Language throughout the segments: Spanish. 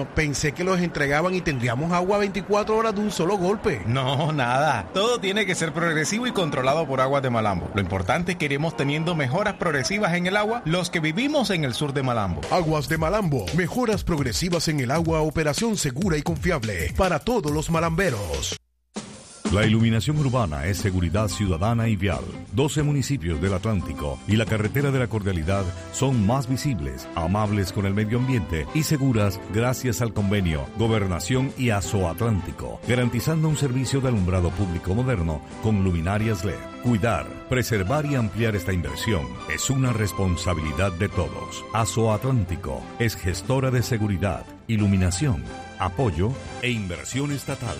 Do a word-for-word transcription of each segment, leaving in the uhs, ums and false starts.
bueno, pensé que los entregaban y tendríamos agua veinticuatro horas de un solo golpe. No, nada. Todo tiene que ser progresivo y controlado por Aguas de Malambo. Lo importante es que iremos teniendo mejoras progresivas en el agua los que vivimos en el sur de Malambo. Aguas de Malambo. Mejoras progresivas en el agua, operación segura y confiable para todos los malamberos. La iluminación urbana es seguridad ciudadana y vial. doce municipios del Atlántico y la carretera de la Cordialidad son más visibles, amables con el medio ambiente y seguras gracias al convenio Gobernación y Azoatlántico, garantizando un servicio de alumbrado público moderno con luminarias L E D. Cuidar, preservar y ampliar esta inversión es una responsabilidad de todos. Azoatlántico es gestora de seguridad, iluminación, apoyo e inversión estatal.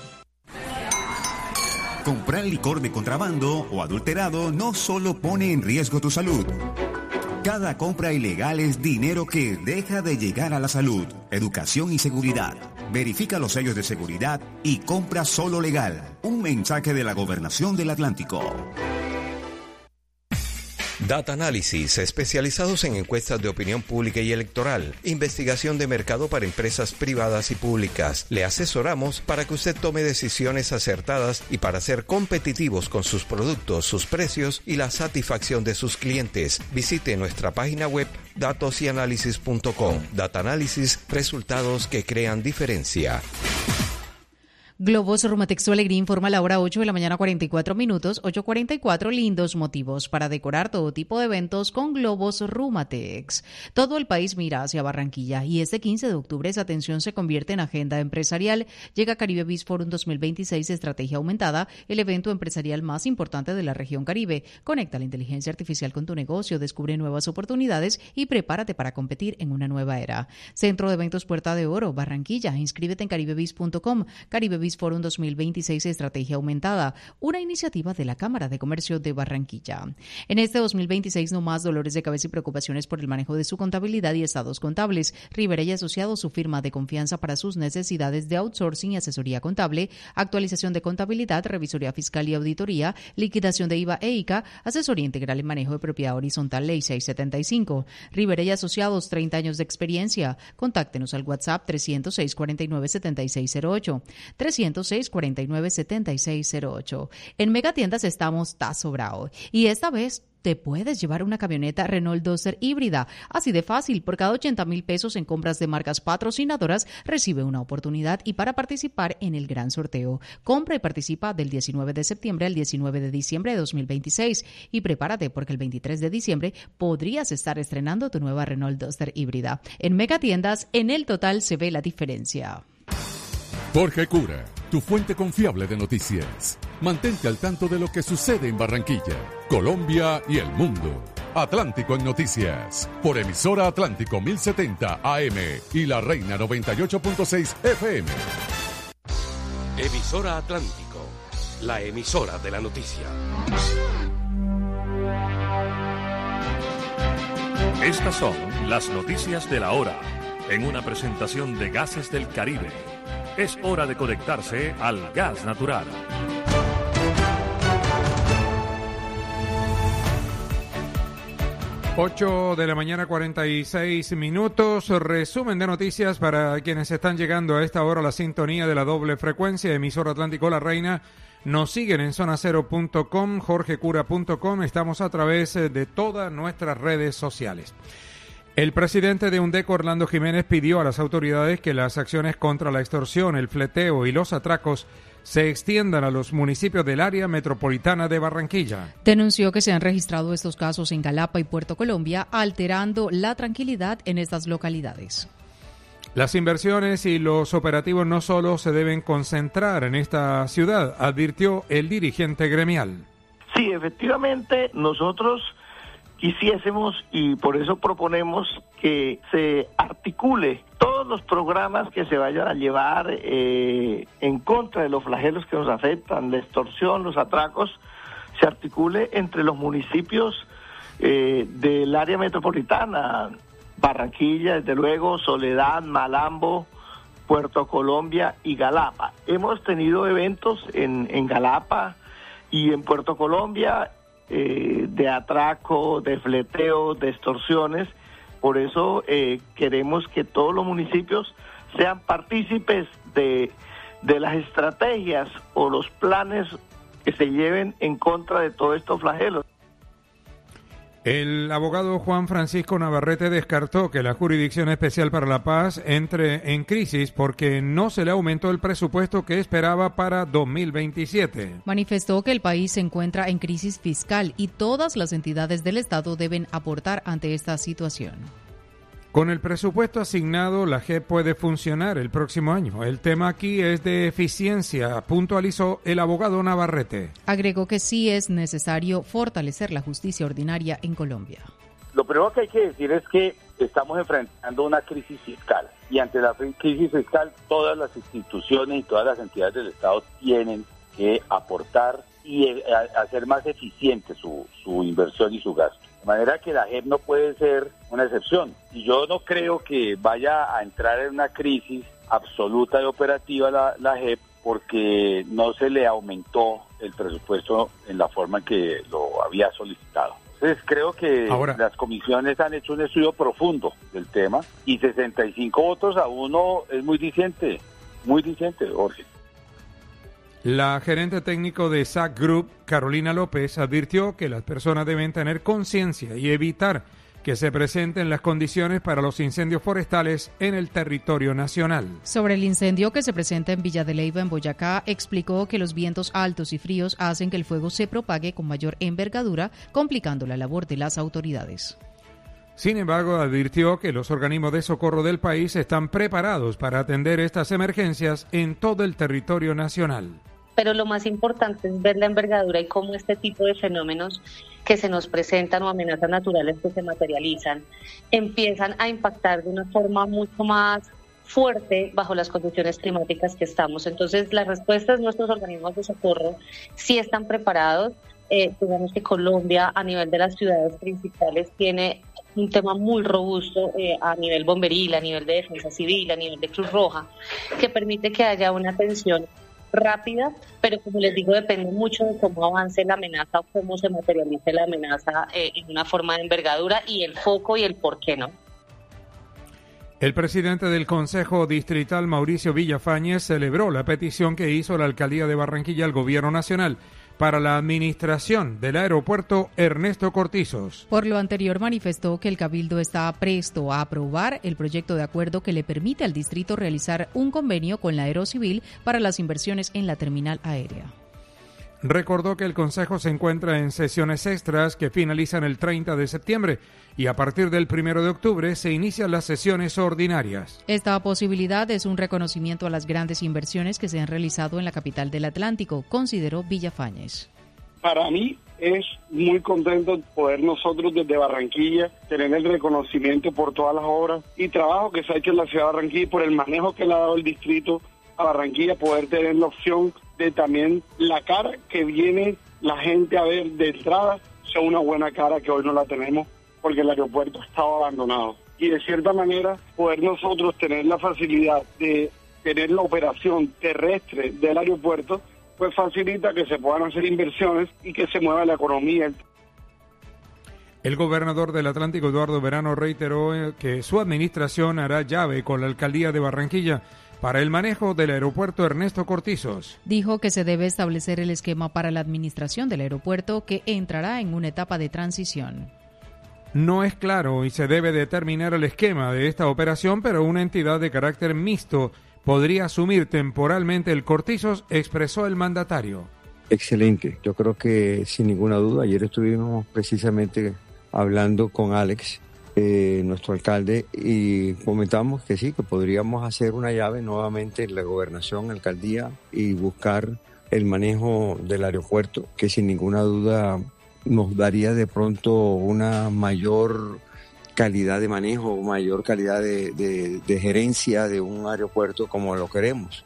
Comprar licor de contrabando o adulterado no solo pone en riesgo tu salud. Cada compra ilegal es dinero que deja de llegar a la salud, educación y seguridad. Verifica los sellos de seguridad y compra solo legal. Un mensaje de la Gobernación del Atlántico. Data Análisis, especializados en encuestas de opinión pública y electoral, investigación de mercado para empresas privadas y públicas. Le asesoramos para que usted tome decisiones acertadas y para ser competitivos con sus productos, sus precios y la satisfacción de sus clientes. Visite nuestra página web datos y análisis punto com. Data Análisis, resultados que crean diferencia. Globos Rumatex Su Alegría informa a la hora ocho de la mañana, cuarenta y cuatro minutos, ocho cuarenta y cuatro, lindos motivos para decorar todo tipo de eventos con Globos Rumatex. Todo el país mira hacia Barranquilla y este quince de octubre esa atención se convierte en agenda empresarial. Llega Caribe Biz Forum dos mil veintiséis, Estrategia Aumentada, el evento empresarial más importante de la región Caribe. Conecta la inteligencia artificial con tu negocio, descubre nuevas oportunidades y prepárate para competir en una nueva era. Centro de Eventos Puerta de Oro, Barranquilla. Inscríbete en caribe biz punto com. Caribe Biz Forum dos mil veintiséis, Estrategia Aumentada, una iniciativa de la Cámara de Comercio de Barranquilla. En este dos mil veintiséis, no más dolores de cabeza y preocupaciones por el manejo de su contabilidad y estados contables. Rivera y Asociados, su firma de confianza para sus necesidades de outsourcing y asesoría contable, actualización de contabilidad, revisoría fiscal y auditoría, liquidación de I V A e I C A, asesoría integral en manejo de propiedad horizontal, Ley seiscientos setenta y cinco. Rivera y Asociados, treinta años de experiencia. Contáctenos al WhatsApp trescientos seis, cuarenta y nueve, setenta y seis cero ocho. trescientos seis, cuarenta y nueve, setenta y seis cero ocho. En Megatiendas estamos Tazo Bravo y esta vez te puedes llevar una camioneta Renault Duster híbrida. Así de fácil, por cada ochenta mil pesos en compras de marcas patrocinadoras, recibe una oportunidad y para participar en el gran sorteo. Compra y participa del diecinueve de septiembre al diecinueve de diciembre de dos mil veintiséis y prepárate porque el veintitrés de diciembre podrías estar estrenando tu nueva Renault Duster híbrida. En Megatiendas, en el total se ve la diferencia. Jorge Cura, tu fuente confiable de noticias. Mantente al tanto de lo que sucede en Barranquilla, Colombia y el mundo. Atlántico en Noticias, por emisora Atlántico mil setenta A M y La Reina noventa y ocho punto seis F M. Emisora Atlántico, la emisora de la noticia. Estas son las noticias de la hora, en una presentación de Gases del Caribe. Es hora de conectarse al gas natural. ocho de la mañana, cuarenta y seis minutos. Resumen de noticias para quienes están llegando a esta hora a la sintonía de la doble frecuencia, emisora Atlántico La Reina. Nos siguen en zona cero punto com, jorge cura punto com. Estamos a través de todas nuestras redes sociales. El presidente de UNDECO, Orlando Jiménez, pidió a las autoridades que las acciones contra la extorsión, el fleteo y los atracos se extiendan a los municipios del área metropolitana de Barranquilla. Denunció que se han registrado estos casos en Galapa y Puerto Colombia, alterando la tranquilidad en estas localidades. Las inversiones y los operativos no solo se deben concentrar en esta ciudad, advirtió el dirigente gremial. Sí, efectivamente, nosotros quisiésemos y por eso proponemos que se articule todos los programas que se vayan a llevar eh, en contra de los flagelos que nos afectan, la extorsión, los atracos, se articule entre los municipios eh, del área metropolitana, Barranquilla, desde luego, Soledad, Malambo, Puerto Colombia y Galapa. Hemos tenido eventos en, en Galapa y en Puerto Colombia, Eh, de atraco, de fleteo, de extorsiones, Por eso eh, queremos que todos los municipios sean partícipes de, de las estrategias o los planes que se lleven en contra de todos estos flagelos. El abogado Juan Francisco Navarrete descartó que la Jurisdicción Especial para la Paz entre en crisis porque no se le aumentó el presupuesto que esperaba para dos mil veintisiete. Manifestó que el país se encuentra en crisis fiscal y todas las entidades del Estado deben aportar ante esta situación. Con el presupuesto asignado, la J E P puede funcionar el próximo año. El tema aquí es de eficiencia, puntualizó el abogado Navarrete. Agregó que sí es necesario fortalecer la justicia ordinaria en Colombia. Lo primero que hay que decir es que estamos enfrentando una crisis fiscal y ante la crisis fiscal todas las instituciones y todas las entidades del Estado tienen que aportar y hacer más eficiente su, su inversión y su gasto. De manera que la J E P no puede ser una excepción. Y yo no creo que vaya a entrar en una crisis absoluta y operativa la, la J E P porque no se le aumentó el presupuesto en la forma en que lo había solicitado. Entonces creo que Ahora, las comisiones han hecho un estudio profundo del tema y sesenta y cinco votos a uno es muy diciente, muy diciente, Jorge. La gerente técnico de S A C Group, Carolina López, advirtió que las personas deben tener conciencia y evitar que se presenten las condiciones para los incendios forestales en el territorio nacional. Sobre el incendio que se presenta en Villa de Leyva, en Boyacá, explicó que los vientos altos y fríos hacen que el fuego se propague con mayor envergadura, complicando la labor de las autoridades. Sin embargo, advirtió que los organismos de socorro del país están preparados para atender estas emergencias en todo el territorio nacional. Pero lo más importante es ver la envergadura y cómo este tipo de fenómenos que se nos presentan o amenazas naturales que se materializan empiezan a impactar de una forma mucho más fuerte bajo las condiciones climáticas que estamos. Entonces, las respuestas de nuestros organismos de socorro sí están preparados. Eh, digamos que Colombia, a nivel de las ciudades principales, tiene un tema muy robusto eh, a nivel bomberil, a nivel de defensa civil, a nivel de Cruz Roja, que permite que haya una atención rápida, pero como les digo, depende mucho de cómo avance la amenaza o cómo se materialice la amenaza eh, en una forma de envergadura y el foco y el por qué no. El presidente del Consejo Distrital, Mauricio Villafañez, celebró la petición que hizo la Alcaldía de Barranquilla al Gobierno Nacional para la administración del aeropuerto Ernesto Cortizos. Por lo anterior, manifestó que el Cabildo está presto a aprobar el proyecto de acuerdo que le permite al distrito realizar un convenio con la Aerocivil para las inversiones en la terminal aérea. Recordó que el Consejo se encuentra en sesiones extras que finalizan el treinta de septiembre y a partir del primero de octubre se inician las sesiones ordinarias. Esta posibilidad es un reconocimiento a las grandes inversiones que se han realizado en la capital del Atlántico, consideró Villafañez. Para mí es muy contento poder nosotros desde Barranquilla tener el reconocimiento por todas las obras y trabajo que se ha hecho en la ciudad de Barranquilla y por el manejo que le ha dado el distrito a Barranquilla, poder tener la opción de también la cara que viene la gente a ver de entrada sea una buena cara que hoy no la tenemos porque el aeropuerto estaba abandonado. Y de cierta manera poder nosotros tener la facilidad de tener la operación terrestre del aeropuerto, pues facilita que se puedan hacer inversiones y que se mueva la economía. El gobernador del Atlántico, Eduardo Verano, reiteró que su administración hará llave con la alcaldía de Barranquilla para el manejo del aeropuerto Ernesto Cortizos. Dijo que se debe establecer el esquema para la administración del aeropuerto que entrará en una etapa de transición. No es claro y se debe determinar el esquema de esta operación, pero una entidad de carácter mixto podría asumir temporalmente el Cortizos, expresó el mandatario. Excelente, yo creo que sin ninguna duda, ayer estuvimos precisamente hablando con Alex, eh, nuestro alcalde, y comentamos que sí, que podríamos hacer una llave nuevamente en la gobernación, alcaldía, y buscar el manejo del aeropuerto, que sin ninguna duda nos daría de pronto una mayor calidad de manejo, mayor calidad de, de, de gerencia de un aeropuerto como lo queremos.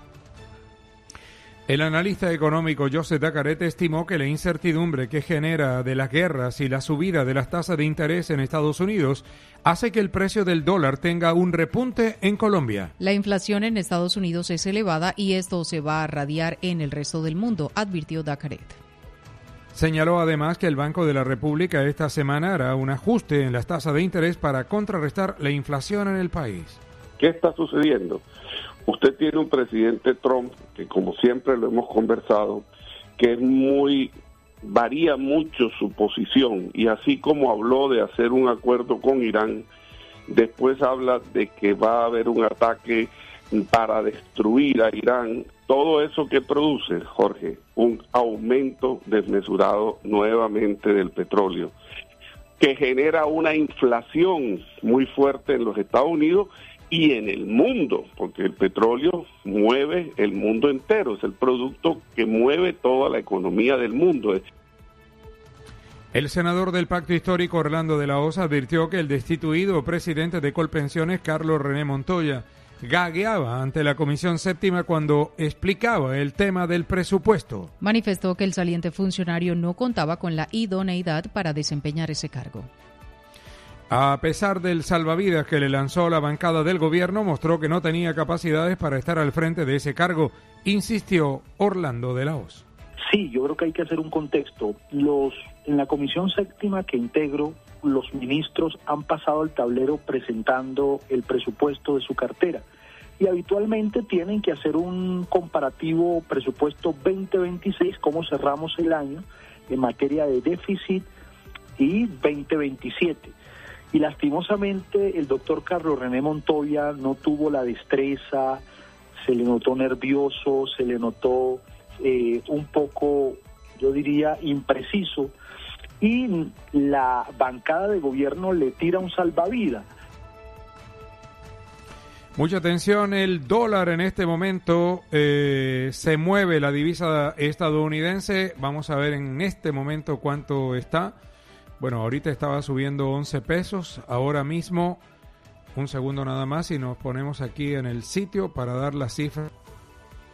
El analista económico Joseph Dacarete estimó que la incertidumbre que genera de las guerras y la subida de las tasas de interés en Estados Unidos hace que el precio del dólar tenga un repunte en Colombia. La inflación en Estados Unidos es elevada y esto se va a radiar en el resto del mundo, advirtió Dacarete. Señaló además que el Banco de la República esta semana hará un ajuste en las tasas de interés para contrarrestar la inflación en el país. ¿Qué está sucediendo? Usted tiene un presidente Trump que, como siempre lo hemos conversado, que es muy, varía mucho su posición, y así como habló de hacer un acuerdo con Irán, después habla de que va a haber un ataque para destruir a Irán. Todo eso que produce, Jorge, un aumento desmesurado nuevamente del petróleo, que genera una inflación muy fuerte en los Estados Unidos y en el mundo, porque el petróleo mueve el mundo entero, es el producto que mueve toda la economía del mundo. El senador del Pacto Histórico, Orlando de la Hoz, advirtió que el destituido presidente de Colpensiones, Carlos René Montoya, gagueaba ante la Comisión Séptima cuando explicaba el tema del presupuesto. Manifestó que el saliente funcionario no contaba con la idoneidad para desempeñar ese cargo. A pesar del salvavidas que le lanzó la bancada del gobierno, mostró que no tenía capacidades para estar al frente de ese cargo, insistió Orlando de la Hoz. Sí, yo creo que hay que hacer un contexto. Los en la Comisión Séptima que integro, los ministros han pasado el tablero presentando el presupuesto de su cartera y habitualmente tienen que hacer un comparativo presupuesto veinte veintiséis, cómo cerramos el año en materia de déficit, y veinte veintisiete. Y lastimosamente el doctor Carlos René Montoya no tuvo la destreza, se le notó nervioso, se le notó eh, un poco, yo diría, impreciso, y la bancada de gobierno le tira un salvavidas. Mucha atención, el dólar en este momento eh, se mueve, la divisa estadounidense. Vamos a ver en este momento cuánto está. Bueno, ahorita estaba subiendo once pesos, ahora mismo, un segundo nada más, y nos ponemos aquí en el sitio para dar la cifra.